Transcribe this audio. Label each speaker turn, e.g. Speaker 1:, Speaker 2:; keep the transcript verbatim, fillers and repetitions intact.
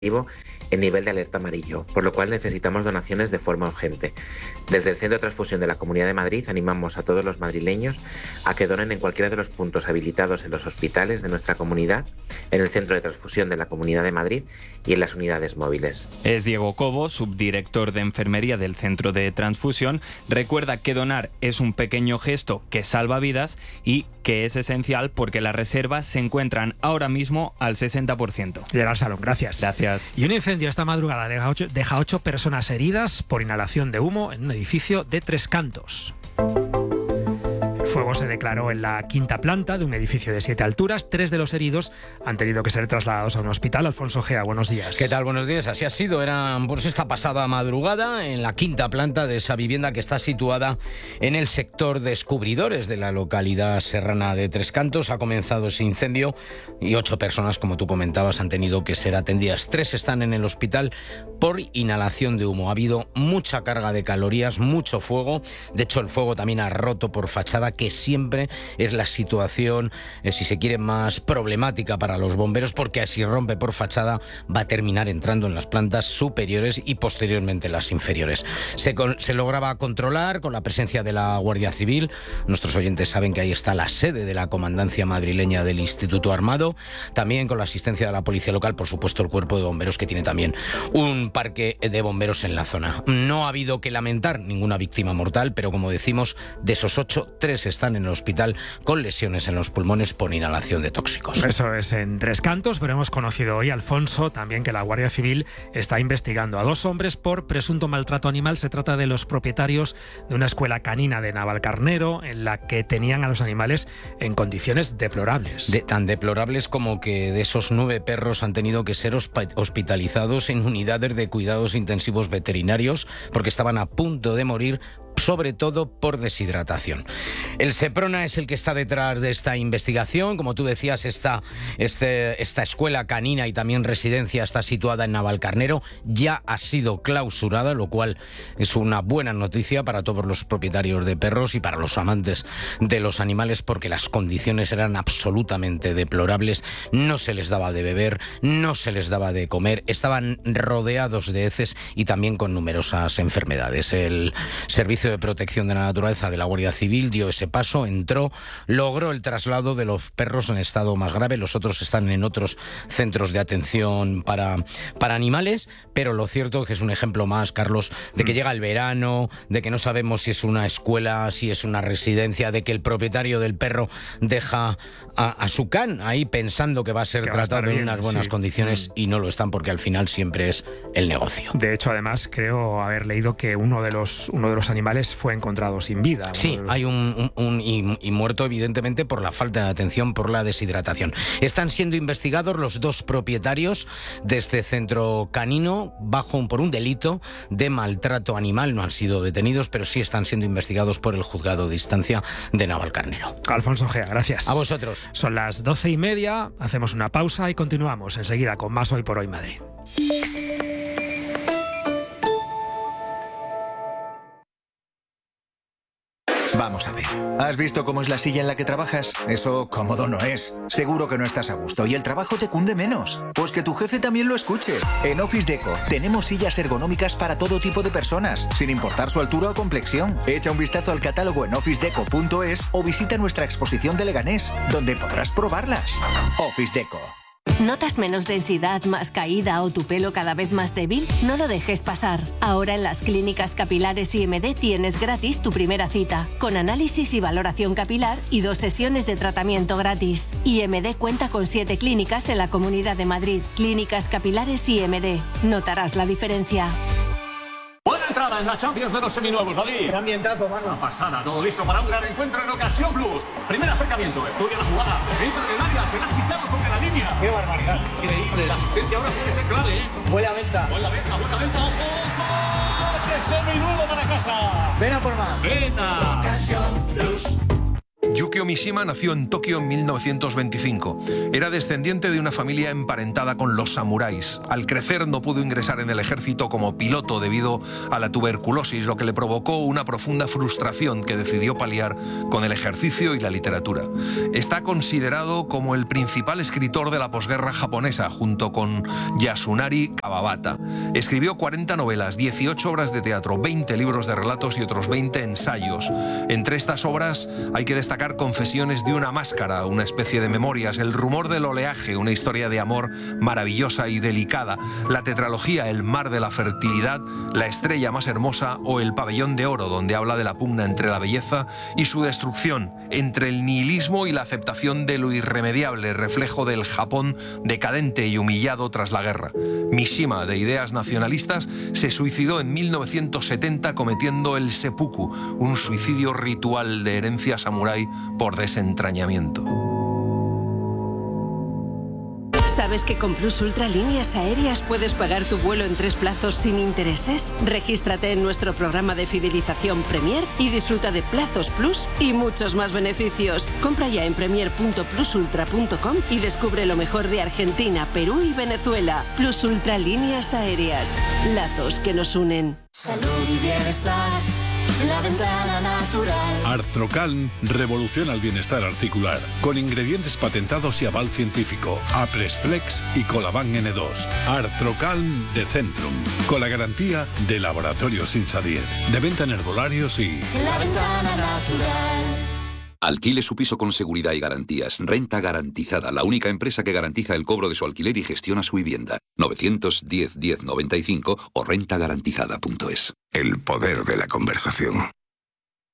Speaker 1: en nivel de alerta amarillo, por lo cual necesitamos donaciones de forma urgente. Desde el Centro de Transfusión de la Comunidad de Madrid animamos a todos los madrileños a que donen en cualquiera de los puntos habilitados en los hospitales de nuestra comunidad, en el Centro de Transfusión de la Comunidad de Madrid y en las unidades móviles.
Speaker 2: Es Diego Cobo, subdirector de Enfermería del Centro de Transfusión. Recuerda que donar es un pequeño gesto que salva vidas y que es esencial porque las reservas se encuentran ahora mismo al sesenta por ciento.
Speaker 3: Llega al salón, gracias.
Speaker 2: Gracias.
Speaker 3: Y un incendio esta madrugada deja ocho, deja ocho personas heridas por inhalación de humo en un edificio de Tres Cantos. El fuego se declaró en la quinta planta de un edificio de siete alturas. Tres de los heridos han tenido que ser trasladados a un hospital. Alfonso Gea, buenos días.
Speaker 4: ¿Qué tal? Buenos días. Así ha sido. Era pues, esta pasada madrugada en la quinta planta de esa vivienda que está situada en el sector Descubridores de la localidad serrana de Tres Cantos. Ha comenzado ese incendio y ocho personas, como tú comentabas, han tenido que ser atendidas. Tres están en el hospital por inhalación de humo. Ha habido mucha carga de calorías, mucho fuego. De hecho, el fuego también ha roto por fachada, que siempre es la situación, eh, si se quiere, más problemática para los bomberos, porque si rompe por fachada va a terminar entrando en las plantas superiores y posteriormente las inferiores. Se, con, se lograba controlar con la presencia de la Guardia Civil. Nuestros oyentes saben que ahí está la sede de la comandancia madrileña del Instituto Armado, también con la asistencia de la Policía Local, por supuesto el Cuerpo de Bomberos, que tiene también un parque de bomberos en la zona. No ha habido que lamentar ninguna víctima mortal, pero como decimos, de esos ocho, tres están en el hospital con lesiones en los pulmones por inhalación de tóxicos.
Speaker 3: Eso es en Tres Cantos, pero hemos conocido hoy, Alfonso, también que la Guardia Civil está investigando a dos hombres por presunto maltrato animal. Se trata de los propietarios de una escuela canina de Navalcarnero en la que tenían a los animales en condiciones deplorables.
Speaker 4: De, tan deplorables como que de esos nueve perros han tenido que ser hospitalizados en unidades de cuidados intensivos veterinarios porque estaban a punto de morir, sobre todo por deshidratación. El Seprona es el que está detrás de esta investigación. Como tú decías, esta, este, esta escuela canina y también residencia está situada en Navalcarnero. Ya ha sido clausurada, lo cual es una buena noticia para todos los propietarios de perros y para los amantes de los animales, porque las condiciones eran absolutamente deplorables. No se les daba de beber, no se les daba de comer, estaban rodeados de heces y también con numerosas enfermedades. El servicio de Protección de la Naturaleza de la Guardia Civil dio ese paso, entró, logró el traslado de los perros en estado más grave. Los otros están en otros centros de atención para, para animales, pero lo cierto es que es un ejemplo más, Carlos, de que llega el verano, de que no sabemos si es una escuela, si es una residencia, de que el propietario del perro deja a, a su can ahí pensando que va a ser que tratado en unas buenas sí. condiciones mm. y no lo están, porque al final siempre es el negocio.
Speaker 3: De hecho, además, creo haber leído que uno de los, uno de los animales fue encontrado sin vida.
Speaker 4: Sí,
Speaker 3: los...
Speaker 4: hay un, un, un y, y muerto evidentemente por la falta de atención, por la deshidratación. Están siendo investigados los dos propietarios de este centro canino bajo un, por un delito de maltrato animal. No han sido detenidos, pero sí están siendo investigados por el juzgado de instancia de Navalcarnero.
Speaker 3: Alfonso Gea, gracias.
Speaker 4: A vosotros.
Speaker 3: Son las doce y media, hacemos una pausa y continuamos enseguida con más Hoy por Hoy Madrid.
Speaker 5: Vamos a ver. ¿Has visto cómo es la silla en la que trabajas? Eso cómodo no es. Seguro que no estás a gusto y el trabajo te cunde menos. Pues que tu jefe también lo escuche. En Office Deco tenemos sillas ergonómicas para todo tipo de personas, sin importar su altura o complexión. Echa un vistazo al catálogo en office deco punto es o visita nuestra exposición de Leganés, donde podrás probarlas. Office Deco.
Speaker 6: ¿Notas menos densidad, más caída o tu pelo cada vez más débil? No lo dejes pasar. Ahora en las clínicas capilares I M D tienes gratis tu primera cita, con análisis y valoración capilar y dos sesiones de tratamiento gratis. I M D cuenta con siete clínicas en la Comunidad de Madrid. Clínicas capilares I M D. Notarás la diferencia.
Speaker 7: Buena entrada en la Champions de los seminuevos, David.
Speaker 8: Qué ambientazo, mano.
Speaker 7: Pasada, todo listo para un gran encuentro en Ocasión Plus. Primer acercamiento, estudia la jugada, entra en el área, se la ha quitado sobre la línea.
Speaker 8: Qué barbaridad.
Speaker 7: Increíble, la asistencia ahora puede ser clave, ¿eh?
Speaker 8: Buena venta.
Speaker 7: Buena venta, buena venta, ojo. Coche seminuevo para casa.
Speaker 8: Ven a por más.
Speaker 7: Venta.
Speaker 8: Ocasión Plus. Yukio Mishima nació en Tokio en mil novecientos veinticinco. Era descendiente de una familia emparentada con los samuráis. Al crecer no pudo ingresar en el ejército como piloto debido a la tuberculosis, lo que le provocó una profunda frustración que decidió paliar con el ejercicio y la literatura. Está considerado como el principal escritor de la posguerra japonesa, junto con Yasunari Kawabata. Escribió cuarenta novelas, dieciocho obras de teatro, veinte libros de relatos y otros veinte ensayos. Entre estas obras hay que destacar Confesiones de una máscara, una especie de memorias, El rumor del oleaje, una historia de amor maravillosa y delicada, la tetralogía El mar de la fertilidad, La estrella más hermosa o El pabellón de oro, donde habla de la pugna entre la belleza y su destrucción, entre el nihilismo y la aceptación de lo irremediable, reflejo del Japón decadente y humillado tras la guerra. Mishima, de ideas nacionalistas, se suicidó en mil novecientos setenta cometiendo el seppuku, un suicidio ritual de herencia samurái por desentrañamiento.
Speaker 9: ¿Sabes que con Plus Ultra Líneas Aéreas puedes pagar tu vuelo en tres plazos sin intereses? Regístrate en nuestro programa de fidelización Premier y disfruta de plazos Plus y muchos más beneficios. Compra ya en premier punto plus ultra punto com y descubre lo mejor de Argentina, Perú y Venezuela. Plus Ultra Líneas Aéreas. Lazos que nos unen.
Speaker 10: Salud y bienestar. La Ventana Natural.
Speaker 11: Artrocalm revoluciona el bienestar articular con ingredientes patentados y aval científico. Apresflex y Colaban N dos. Artrocalm de Centrum, con la garantía de Laboratorios Insadier. De venta en herbolarios y...
Speaker 10: La Ventana Natural.
Speaker 12: Alquile su piso con seguridad y garantías. Renta Garantizada, la única empresa que garantiza el cobro de su alquiler y gestiona su vivienda. novecientos diez diez noventa y cinco o renta garantizada punto es.
Speaker 13: El poder de la conversación.